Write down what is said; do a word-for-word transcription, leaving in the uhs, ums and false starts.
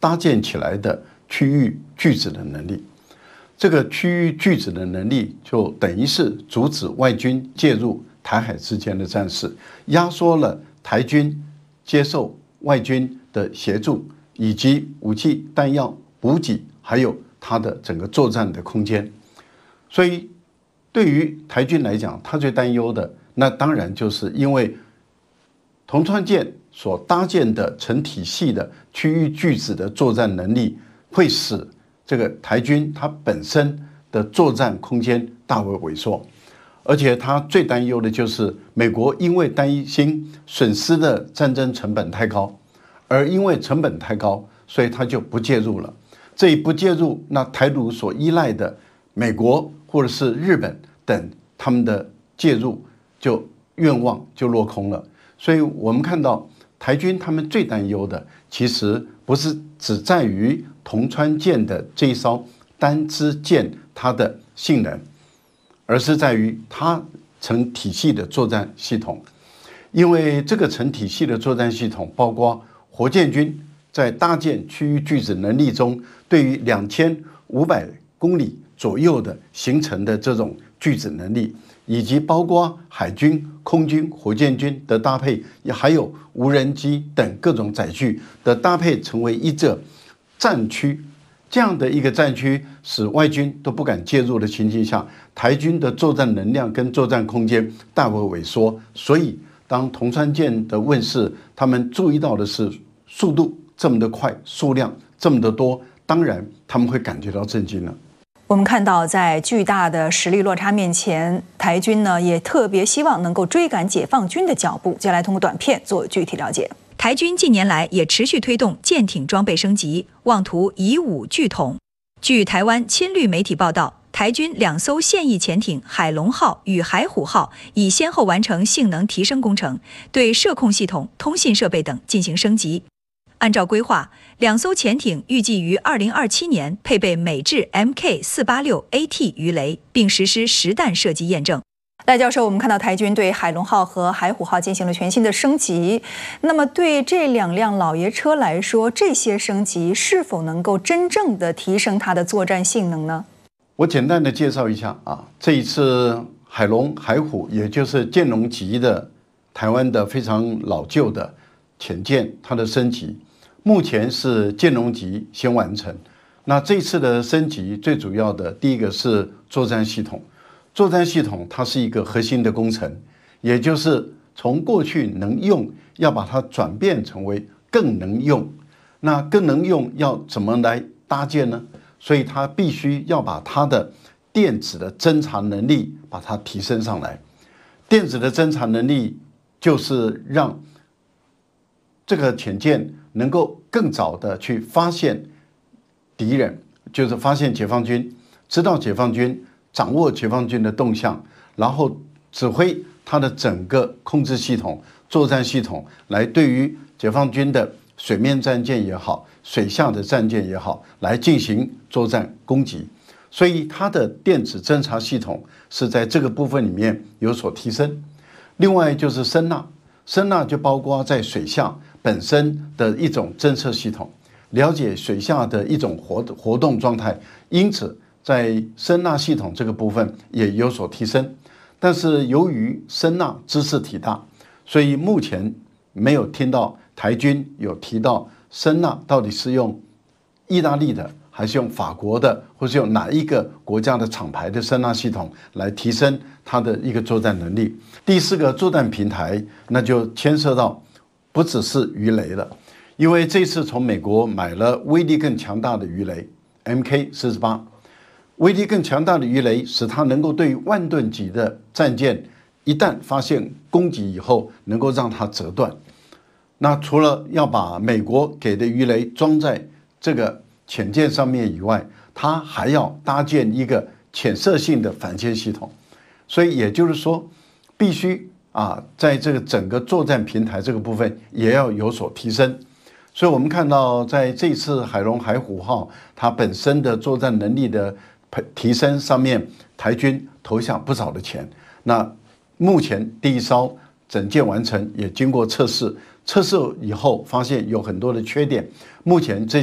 搭建起来的区域拒止的能力。这个区域拒止的能力，就等于是阻止外军介入台海之间的战事，压缩了台军接受外军的协助，以及武器、弹药、补给，还有它的整个作战的空间。所以，对于台军来讲，他最担忧的，那当然就是因为铜川舰所搭建的成体系的区域拒止的作战能力，会使这个台军它本身的作战空间大为萎缩。而且他最担忧的就是美国因为担心损失的战争成本太高，而因为成本太高，所以他就不介入了。这一不介入，那台独所依赖的美国或者是日本等他们的介入，就愿望就落空了。所以我们看到台军他们最担忧的，其实不是只在于铜川舰的这一艘单支舰它的性能，而是在于它成体系的作战系统。因为这个成体系的作战系统，包括火箭军在搭建区域拒止能力中，对于两千五百公里左右的形成的这种拒止能力，以及包括海军、空军、火箭军的搭配，也还有无人机等各种载具的搭配，成为一个战区。这样的一个战区，使外军都不敢介入的情形下，台军的作战能量跟作战空间大为萎缩。所以，当铜川舰的问世，他们注意到的是速度这么的快，数量这么的多，当然他们会感觉到震惊了。 我们看到，在巨大的实力落差面前，台军呢也特别希望能够追赶解放军的脚步。接下来通过短片做具体了解。 台军近年来也持续推动舰艇装备升级，妄图以武拒统。据台湾亲绿媒体报道，台军两艘现役潜艇海龙号与海虎号已先后完成性能提升工程，对射控系统、通信设备等进行升级。按照规划，两艘潜艇预计于二零二七年配备美制 M K 四八六 A T 鱼雷，并实施实弹射击验证。 赖教授，我们看到台军对海龙号和海虎号进行了全新的升级。那么，对这两辆老爷车来说，这些升级是否能够真正的提升它的作战性能呢？ 我简单的介绍一下啊，这一次海龙、海虎，也就是舰龙级的台湾的非常老旧的潜舰，它的升级，目前是舰龙级先完成。那这次的升级最主要的第一个是作战系统。作战系统它是一个核心的工程，也就是从过去能用，要把它转变成为更能用。那更能用要怎么来搭建呢？所以它必须要把它的电子的侦察能力把它提升上来。电子的侦察能力就是让这个潜舰能够更早的去发现敌人，就是发现解放军，知道解放军，掌握解放军的动向，然后指挥它的整个控制系统、作战系统，来对于解放军的水面战舰也好、水下的战舰也好，来进行作战攻击。所以它的电子侦察系统是在这个部分里面有所提升。另外就是声呐，声呐就包括在水下本身的一种侦测系统，了解水下的一种活活动状态，因此在声呐系统这个部分也有所提升。但是由于声呐知识体大，所以目前没有听到台军有提到声呐到底是用意大利的，还是用法国的，或是用哪一个国家的厂牌的声呐系统来提升它的一个作战能力。第四个作战平台，那就牵涉到不只是鱼雷了，因为这次从美国买了威力更强大的鱼雷 M K 四十八，威力更强大的鱼雷使它能够对于万吨级的战舰一旦发现攻击以后，能够让它折断。那除了要把美国给的鱼雷装在这个潜舰上面以外，它还要搭建一个潜射性的反潜系统。所以也就是说，必须啊，在这个整个作战平台这个部分也要有所提升。所以我们看到，在这次海龙、海虎号它本身的作战能力的提升上面，台军投下不少的钱。那目前第一艘整舰完成，也经过测试，测试以后发现有很多的缺点。目前这